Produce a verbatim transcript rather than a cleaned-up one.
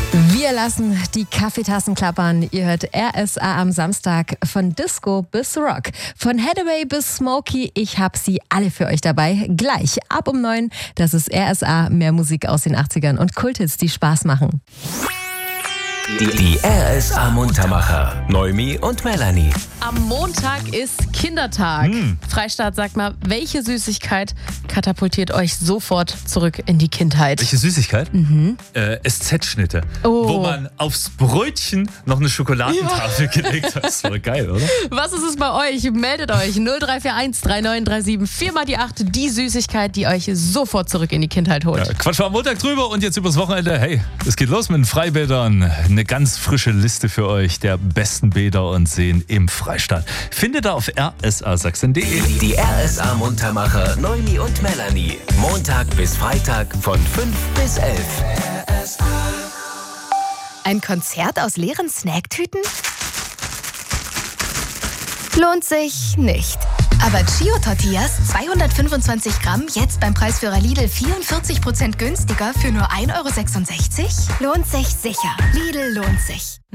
Wir lassen die Kaffeetassen klappern. Ihr hört R S A am Samstag von Disco bis Rock. Von Hathaway bis Smokey. Ich habe sie alle für euch dabei. Gleich ab um neun. Das ist R S A. Mehr Musik aus den achtzigern und Kulthits, die Spaß machen. Die, die R S A Muntermacher. Noemi und Melanie. Am Montag ist Kindertag. Hm. Freistaat, sag mal, welche Süßigkeit katapultiert euch sofort zurück in die Kindheit? Welche Süßigkeit? Mhm. Äh, S Z-Schnitte. Oh. Wo man aufs Brötchen noch eine Schokoladentafel ja. gelegt hat. Das war geil, oder? Was ist es bei euch? Meldet euch null drei vier eins drei neun drei sieben vier mal die acht. Die Süßigkeit, die euch sofort zurück in die Kindheit holt. Ja, Quatsch war am Montag drüber und jetzt übers Wochenende. Hey, es geht los mit den Freibädern. Eine ganz frische Liste für euch der besten Bäder und Seen im Freistaat. Findet ihr auf r s a sachsen punkt d e. Die R S A Muntermacher Noemi und Melanie. Montag bis Freitag von fünf bis elf. Ein Konzert aus leeren Snacktüten? Lohnt sich nicht. Aber Chio-Tortillas, zweihundertfünfundzwanzig Gramm, jetzt beim Preisführer Lidl vierundvierzig Prozent günstiger für nur ein Euro sechsundsechzig? Lohnt sich sicher. Lidl lohnt sich.